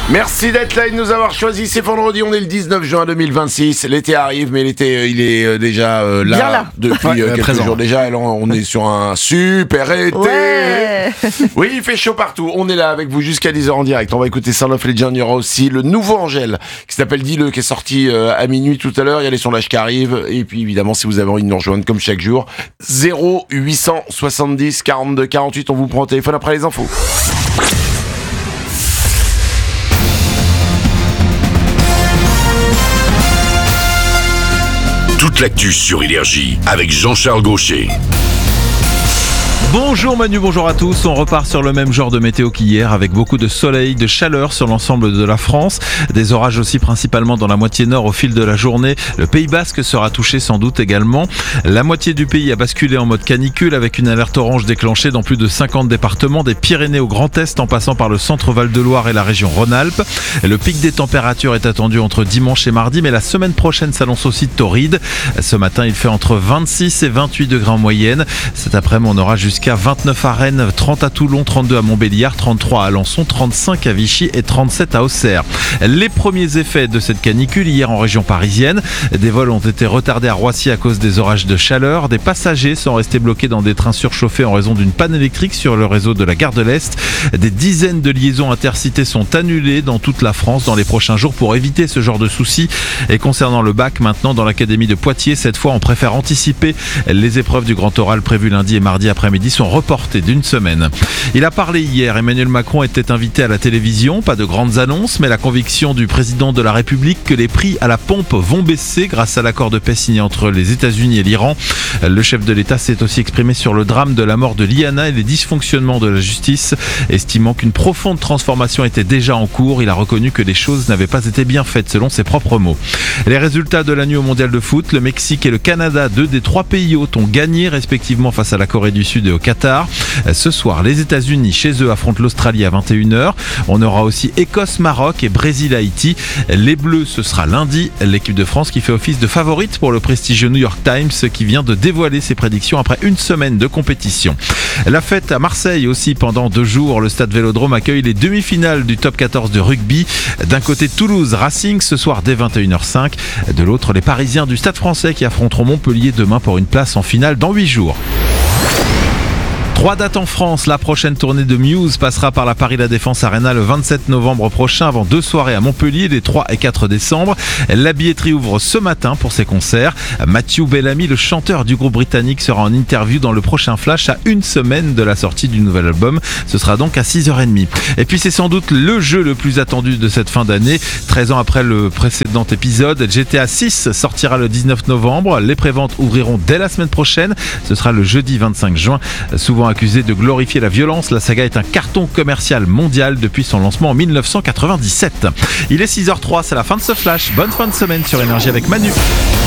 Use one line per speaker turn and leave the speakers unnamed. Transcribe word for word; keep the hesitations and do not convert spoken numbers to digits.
Merci d'être là et de nous avoir choisi. C'est vendredi, on est le dix-neuf juin deux mille vingt-six. L'été arrive, mais l'été, il est déjà euh, là,
Bien là
depuis
ouais,
euh, quelques
présent.
jours déjà. Alors, on est sur un super été.
Ouais.
Oui, il fait chaud partout. On est là avec vous jusqu'à dix heures en direct. On va écouter Sound of Legend. Il y aura aussi le nouveau Angèle qui s'appelle Dis-le, qui est sorti euh, à minuit tout à l'heure. Il y a les sondages qui arrivent. Et puis, évidemment, si vous avez envie de nous rejoindre comme chaque jour, zéro huit cent soixante-dix quarante-deux quarante-huit. On vous prend au téléphone après les infos.
Toute l'actu sur Énergie avec Jean-Charles Gaucher.
Bonjour Manu, bonjour à tous. On repart sur le même genre de météo qu'hier avec beaucoup de soleil, de chaleur sur l'ensemble de la France. Des orages aussi principalement dans la moitié nord au fil de la journée. Le Pays Basque sera touché sans doute également. La moitié du pays a basculé en mode canicule avec une alerte orange déclenchée dans plus de cinquante départements, des Pyrénées au Grand Est en passant par le centre Val-de-Loire et la région Rhône-Alpes. Le pic des températures est attendu entre dimanche et mardi, mais la semaine prochaine s'annonce aussi torride. Ce matin, il fait entre vingt-six et vingt-huit degrés en moyenne. Cet après-midi, on aura jusqu'à Jusqu'à vingt-neuf à Rennes, trente à Toulon, trente-deux à Montbéliard, trente-trois à Alençon, trente-cinq à Vichy et trente-sept à Auxerre. Les premiers effets de cette canicule hier en région parisienne. Des vols ont été retardés à Roissy à cause des orages de chaleur. Des passagers sont restés bloqués dans des trains surchauffés en raison d'une panne électrique sur le réseau de la gare de l'Est. Des dizaines de liaisons intercités sont annulées dans toute la France dans les prochains jours pour éviter ce genre de soucis. Et concernant le bac, maintenant dans l'académie de Poitiers, cette fois on préfère anticiper. Les épreuves du grand oral prévues lundi et mardi après-midi sont reportés d'une semaine. Il a parlé hier, Emmanuel Macron était invité à la télévision, pas de grandes annonces, mais la conviction du président de la République que les prix à la pompe vont baisser grâce à l'accord de paix signé entre les États-Unis et l'Iran. Le chef de l'État s'est aussi exprimé sur le drame de la mort de Liana et les dysfonctionnements de la justice, estimant qu'une profonde transformation était déjà en cours. Il a reconnu que les choses n'avaient pas été bien faites selon ses propres mots. Les résultats de la nuit au mondial de foot, le Mexique et le Canada, deux des trois pays hôtes ont gagné respectivement face à la Corée du Sud et au Qatar. Ce soir, les États-Unis chez eux affrontent l'Australie à vingt et une heures. On aura aussi Écosse-Maroc et Brésil-Haïti. Les Bleus, ce sera lundi. L'équipe de France qui fait office de favorite pour le prestigieux New York Times qui vient de dévoiler ses prédictions après une semaine de compétition. La fête à Marseille aussi pendant deux jours. Le stade Vélodrome accueille les demi-finales du top quatorze de rugby. D'un côté Toulouse Racing ce soir dès vingt et une heures cinq. De l'autre, les Parisiens du Stade Français qui affronteront Montpellier demain pour une place en finale dans huit jours. Trois dates en France. La prochaine tournée de Muse passera par la Paris La Défense Arena le vingt-sept novembre prochain avant deux soirées à Montpellier les trois et quatre décembre. La billetterie ouvre ce matin pour ses concerts. Matthew Bellamy, le chanteur du groupe britannique, sera en interview dans le prochain Flash à une semaine de la sortie du nouvel album. Ce sera donc à six heures trente. Et puis c'est sans doute le jeu le plus attendu de cette fin d'année. treize ans après le précédent épisode, G T A six sortira le dix-neuf novembre. Les préventes ouvriront dès la semaine prochaine. Ce sera le jeudi vingt-cinq juin. Souvent accusée de glorifier la violence, la saga est un carton commercial mondial depuis son lancement en mille neuf cent quatre-vingt-dix-sept. Il est six heures zéro trois, c'est la fin de ce flash. Bonne fin de semaine sur Énergie avec Manu.